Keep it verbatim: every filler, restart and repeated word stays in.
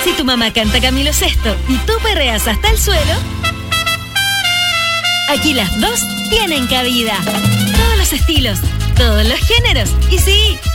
Si tu mamá canta Camilo Sesto y tú perreas hasta el suelo, aquí las dos tienen cabida. Todos los estilos, todos los géneros y sí,